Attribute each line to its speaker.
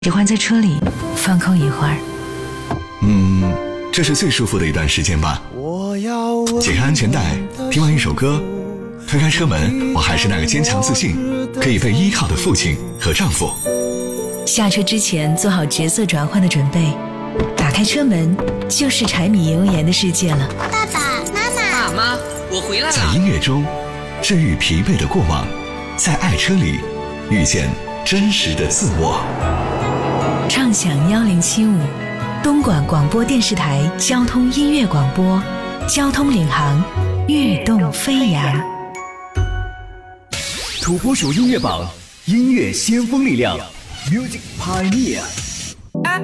Speaker 1: 喜欢在车里放空一会儿。
Speaker 2: 这是最舒服的一段时间吧。解开安全带，听完一首歌，推开车门，我还是那个坚强自信可以被依靠的父亲和丈夫。
Speaker 1: 下车之前做好角色转换的准备，打开车门就是柴米油盐的世界了。
Speaker 3: 爸爸妈妈，
Speaker 4: 爸妈，我回来了。
Speaker 2: 在音乐中治愈疲惫的过往，在爱车里遇见真实的自我。
Speaker 1: 畅享1075，东莞广播电视台交通音乐广播，交通领航，跃动飞扬。
Speaker 5: 土拨鼠音乐榜，音乐先锋力量 ，Music Pioneer。